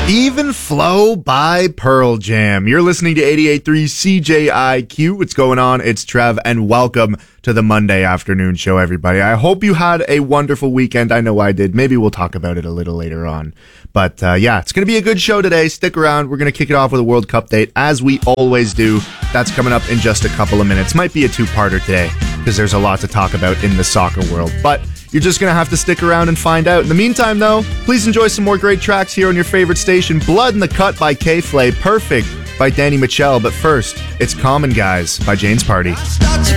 Even Flow by Pearl Jam. You're listening to 88.3 CJIQ. What's going on? It's Trev, and welcome to the Monday afternoon show, everybody. I hope you had a wonderful weekend. I know I did. Maybe we'll talk about it a little later on. But yeah, it's going to be a good show today. Stick around. We're going to kick it off with a World Cup date, as we always do. That's coming up in just a couple of minutes. Might be a two-parter today, because there's a lot to talk about in the soccer world. But you're just going to have to stick around and find out. In the meantime, though, please enjoy some more great tracks here on your favorite station. Blood in the Cut by K-Flay, Perfect by Danny Mitchell. But first, it's Common Guys by Jane's Party.